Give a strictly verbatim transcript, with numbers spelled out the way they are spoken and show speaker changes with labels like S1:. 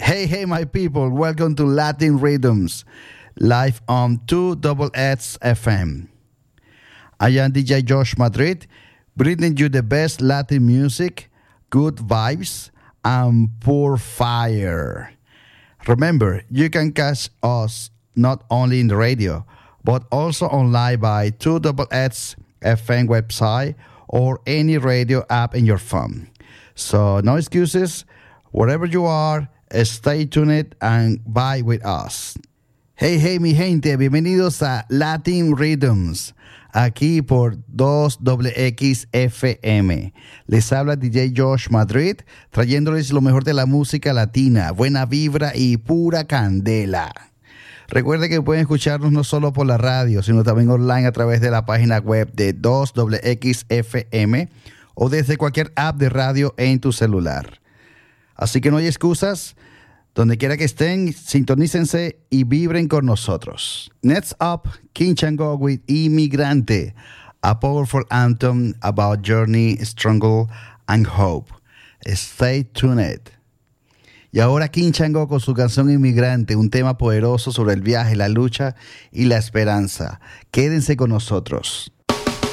S1: Hey, hey, my people, welcome to Latin Rhythms, live on two Double X F M. I am D J Josh Madrid, bringing you the best Latin music, good vibes, and pure fire. Remember, you can catch us not only in the radio, but also online by two Double X F M website or any radio app in your phone. So no excuses, wherever you are, stay tuned and vibe with us. Hey, hey, mi gente, bienvenidos a Latin Rhythms, aquí por dos X F M. Les habla D J Josh Madrid, trayéndoles lo mejor de la música latina, buena vibra y pura candela. Recuerde que pueden escucharnos no solo por la radio, sino también online a través de la página web de dos X F M o desde cualquier app de radio en tu celular. Así que no hay excusas. Donde quiera que estén, sintonícense y vibren con nosotros. Next up, King Chango with Inmigrante, a powerful anthem about journey, struggle, and hope. Stay tuned. Y ahora King Chango con su canción Inmigrante, un tema poderoso sobre el viaje, la lucha y la esperanza. Quédense con nosotros.